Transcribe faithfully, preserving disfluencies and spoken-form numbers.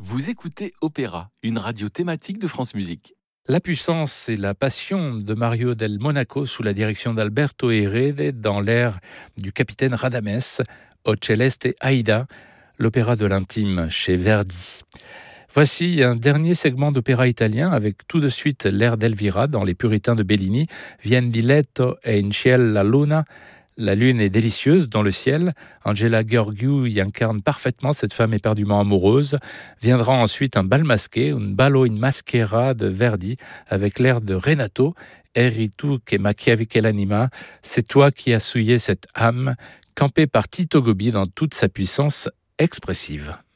Vous écoutez Opéra, une radio thématique de France Musique. La puissance et la passion de Mario del Monaco sous la direction d'Alberto Herrera dans l'ère du capitaine Radames, O Celeste Aida, l'opéra de l'intime chez Verdi. Voici un dernier segment d'opéra italien avec tout de suite l'air d'Elvira dans Les Puritains de Bellini, Vien di letto e in ciel la luna. La lune est délicieuse dans le ciel. Angela Gheorghiu y incarne parfaitement cette femme éperdument amoureuse. Viendra ensuite un bal masqué, un ballo in maschera de Verdi, avec l'air de Renato, Eri tu che macchiavi che l'anima, c'est toi qui as souillé cette âme, campée par Tito Gobbi dans toute sa puissance expressive.